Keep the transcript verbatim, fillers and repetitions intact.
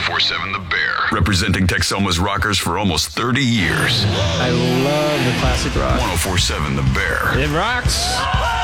four seven The Bear, representing Texoma's rockers for almost thirty years. I love the classic rock. ten forty-seven The Bear. It rocks.